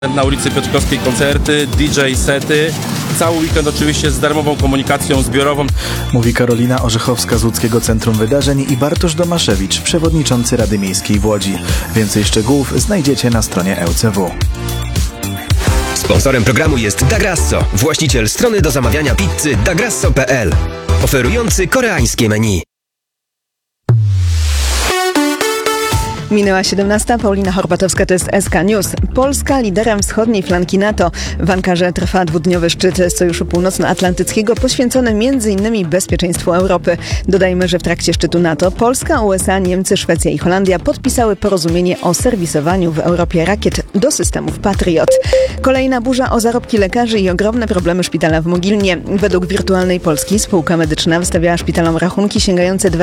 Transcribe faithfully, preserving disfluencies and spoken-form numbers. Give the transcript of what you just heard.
Na ulicy Piotrkowskiej koncerty, D J sety, cały weekend oczywiście z darmową komunikacją zbiorową. Mówi Karolina Orzechowska z Łódzkiego Centrum Wydarzeń i Bartosz Domaszewicz, przewodniczący Rady Miejskiej w Łodzi. Więcej szczegółów znajdziecie na stronie L C W. Sponsorem programu jest Dagrasso, właściciel strony do zamawiania pizzy dagrasso kropka p l, oferujący koreańskie menu. Minęła siedemnasta, Paulina Horbatowska, to jest S K News. Polska liderem wschodniej flanki NATO. W Ankarze trwa dwudniowy szczyt Sojuszu Północnoatlantyckiego poświęcony m.in. bezpieczeństwu Europy. Dodajmy, że w trakcie szczytu NATO Polska, U S A, Niemcy, Szwecja i Holandia podpisały porozumienie o serwisowaniu w Europie rakiet do systemów Patriot. Kolejna burza o zarobki lekarzy i ogromne problemy szpitala w Mogilnie. Według Wirtualnej Polski spółka medyczna wystawiała szpitalom rachunki sięgające